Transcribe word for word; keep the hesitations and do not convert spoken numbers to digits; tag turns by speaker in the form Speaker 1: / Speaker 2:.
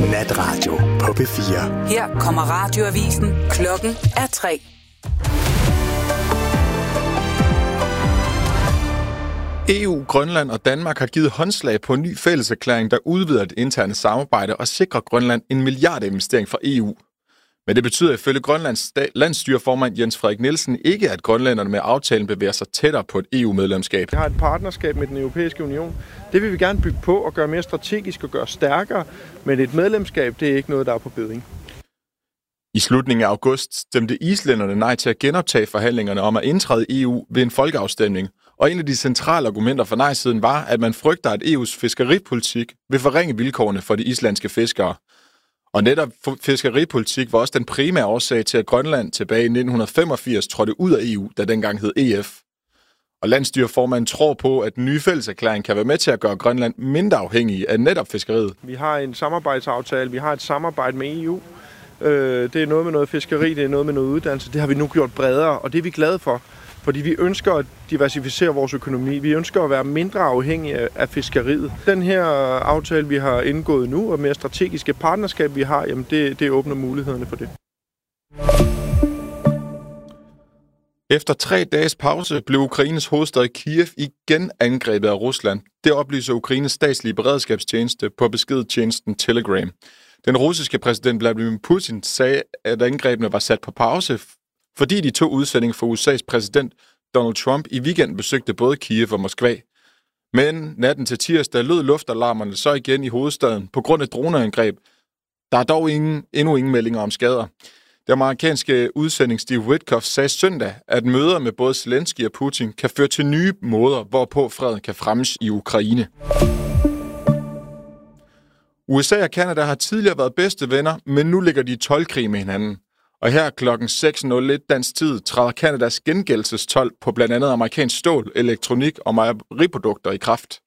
Speaker 1: Natradio på P fire.
Speaker 2: Her kommer radioavisen. Klokken er tre.
Speaker 3: E U, Grønland og Danmark har givet håndslag på en ny fælleserklæring, der udvider det interne samarbejde og sikrer Grønland en milliardinvestering fra E U. Men det betyder ifølge Grønlands landsstyreformand Jens Frederik Nielsen ikke, at grønlænderne med aftalen bevæger sig tættere på et E U-medlemskab.
Speaker 4: Vi har et partnerskab med den europæiske union. Det vil vi gerne bygge på og gøre mere strategisk og gøre stærkere. Men et medlemskab, det er ikke noget, der er på beding.
Speaker 3: I slutningen af august stemte islænderne nej til at genoptage forhandlingerne om at indtræde i E U ved en folkeafstemning. Og en af de centrale argumenter for nej-siden var, at man frygter, at E U's fiskeripolitik vil forringe vilkårene for de islandske fiskere. Og netop fiskeripolitik var også den primære årsag til, at Grønland tilbage i nitten femogfirs trådte ud af E U, der dengang hed E F. Og landsstyreformanden tror på, at den nye fælleserklæring kan være med til at gøre Grønland mindre afhængig af netop fiskeriet.
Speaker 4: Vi har en samarbejdsaftale, vi har et samarbejde med E U. Det er noget med noget fiskeri, det er noget med noget uddannelse. Det har vi nu gjort bredere, og det er vi glade for. Fordi vi ønsker at diversificere vores økonomi. Vi ønsker at være mindre afhængige af fiskeriet. Den her aftale, vi har indgået nu, og mere strategiske partnerskab, vi har, jamen det, det åbner mulighederne for det.
Speaker 3: Efter tre dages pause blev Ukraines hovedstad Kiev igen angrebet af Rusland. Det oplyser Ukraines statslige beredskabstjeneste på beskedtjenesten Telegram. Den russiske præsident Vladimir Putin sagde, at angrebene var sat på pause, fordi de to udsendinger for U S A's præsident Donald Trump i weekenden besøgte både Kiev og Moskva. Men natten til tirsdag lød luftalarmerne så igen i hovedstaden på grund af droneangreb. Der er dog ingen, endnu ingen meldinger om skader. Det amerikanske udsending Steve Witkoff sagde søndag, at møder med både Zelensky og Putin kan føre til nye måder, hvorpå freden kan fremmes i Ukraine. U S A og Canada har tidligere været bedste venner, men nu ligger de i toldkrig med hinanden. Og her klokken seks nul et dansk tid træder Canadas gengældelsestold på blandt andet amerikansk stål, elektronik og mejeriprodukter i kraft.